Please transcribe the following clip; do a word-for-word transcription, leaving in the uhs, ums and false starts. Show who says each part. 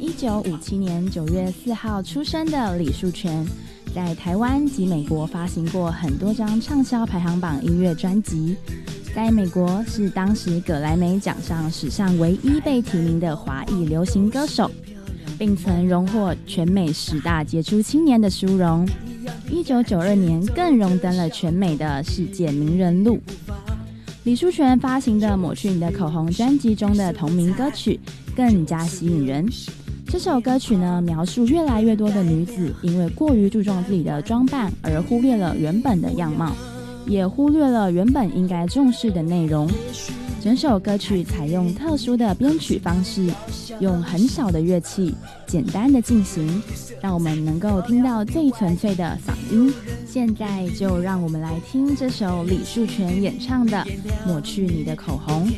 Speaker 1: 一九五七年九月四号出生的李树泉，在台湾及美国发行过很多张畅销排行榜音乐专辑。在美国是当时葛莱美奖项史上唯一被提名的华裔流行歌手，并曾荣获全美十大杰出青年的殊荣。一九九二年更荣登了全美的世界名人录。李树泉发行的《抹去你的口红》专辑中的同名歌曲更加吸引人。这首歌曲呢，描述越来越多的女子因为过于注重自己的装扮而忽略了原本的样貌，也忽略了原本应该重视的内容。整首歌曲采用特殊的编曲方式，用很少的乐器简单的进行，让我们能够听到最纯粹的嗓音。现在就让我们来听这首李树泉演唱的《抹去你的口红》。